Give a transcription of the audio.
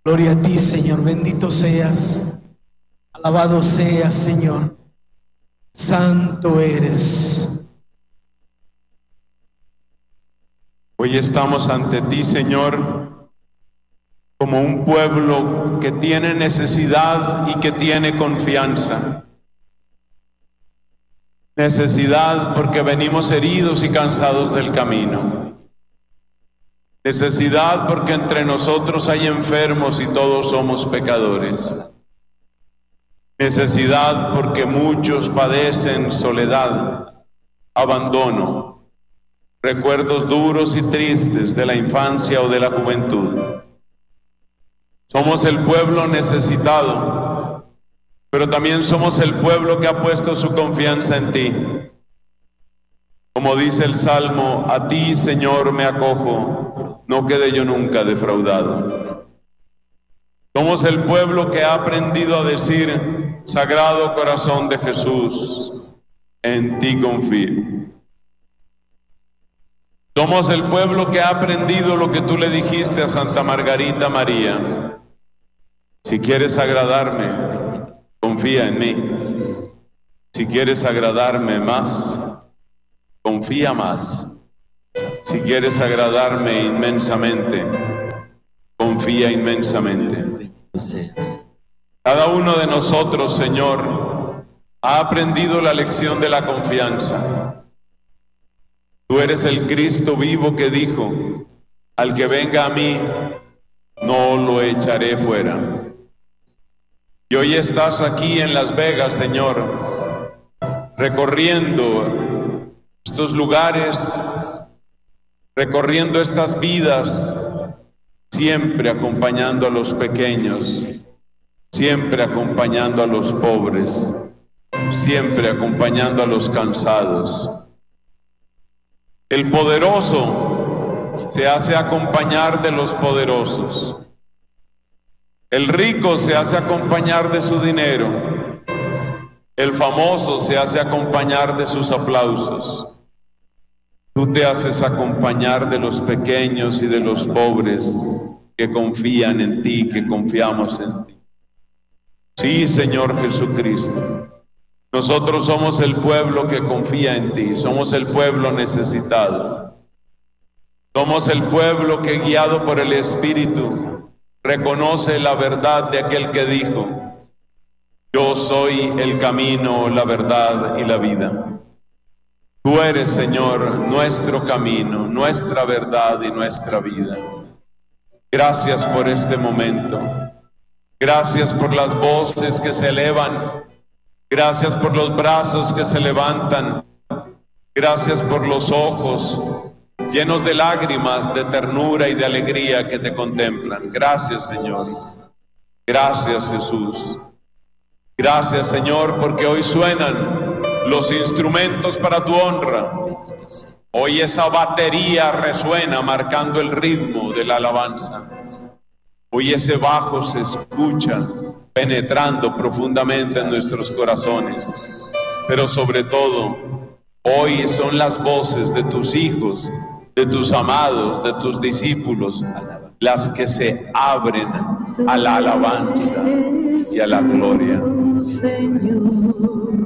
Gloria a ti, Señor. Bendito seas. Alabado seas, Señor. Santo eres. Hoy estamos ante ti, Señor, como un pueblo que tiene necesidad y que tiene confianza. Necesidad porque venimos heridos y cansados del camino. Necesidad porque entre nosotros hay enfermos y todos somos pecadores. Necesidad porque muchos padecen soledad, abandono, recuerdos duros y tristes de la infancia o de la juventud. Somos el pueblo necesitado, pero también somos el pueblo que ha puesto su confianza en ti. Como dice el Salmo, a ti, Señor, me acojo, no quede yo nunca defraudado. Somos el pueblo que ha aprendido a decir, Sagrado Corazón de Jesús, en ti confío. Somos el pueblo que ha aprendido lo que tú le dijiste a Santa Margarita María. Si quieres agradarme, confía en mí. Si quieres agradarme más, confía más. Si quieres agradarme inmensamente, confía inmensamente. Cada uno de nosotros, Señor, ha aprendido la lección de la confianza. Tú eres el Cristo vivo que dijo, al que venga a mí, no lo echaré fuera. Y hoy estás aquí en Las Vegas, Señor, recorriendo estos lugares, recorriendo estas vidas, siempre acompañando a los pequeños, siempre acompañando a los pobres, siempre acompañando a los cansados. El poderoso se hace acompañar de los poderosos. El rico se hace acompañar de su dinero. El famoso se hace acompañar de sus aplausos. Tú te haces acompañar de los pequeños y de los pobres que confían en ti, que confiamos en ti. Sí, Señor Jesucristo. Nosotros somos el pueblo que confía en ti, somos el pueblo necesitado. Somos el pueblo que, guiado por el Espíritu, reconoce la verdad de aquel que dijo, yo soy el camino, la verdad y la vida. Tú eres, Señor, nuestro camino, nuestra verdad y nuestra vida. Gracias por este momento. Gracias por las voces que se elevan. Gracias por los brazos que se levantan. Gracias por los ojos llenos de lágrimas, de ternura y de alegría que te contemplan. Gracias, Señor. Gracias, Jesús. Gracias, Señor, porque hoy suenan los instrumentos para tu honra. Hoy esa batería resuena marcando el ritmo de la alabanza. Hoy ese bajo se escucha penetrando profundamente en nuestros corazones. Pero sobre todo, hoy son las voces de tus hijos, de tus amados, de tus discípulos, las que se abren a la alabanza y a la gloria. Señor.